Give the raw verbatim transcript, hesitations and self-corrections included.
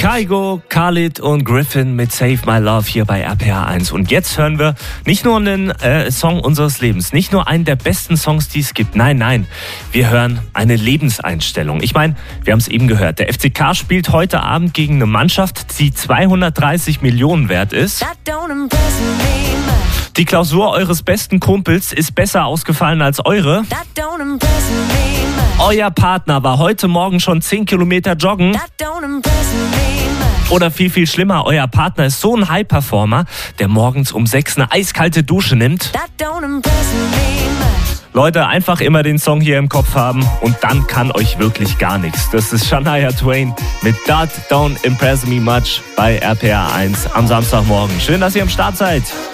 Kygo, Khalid und Griffin mit Save My Love hier bei R P R eins. Und jetzt hören wir nicht nur einen äh, Song unseres Lebens, nicht nur einen der besten Songs, die es gibt. Nein, nein, wir hören eine Lebenseinstellung. Ich meine, wir haben es eben gehört. Der F C K spielt heute Abend gegen eine Mannschaft, die zweihundertdreißig Millionen wert ist. Die Klausur eures besten Kumpels ist besser ausgefallen als eure. Euer Partner war heute Morgen schon zehn Kilometer joggen. Oder viel, viel schlimmer, euer Partner ist so ein High-Performer, der morgens um sechs eine eiskalte Dusche nimmt. Leute, einfach immer den Song hier im Kopf haben und dann kann euch wirklich gar nichts. Das ist Shania Twain mit That Don't Impress Me Much bei R P R eins am Samstagmorgen. Schön, dass ihr am Start seid.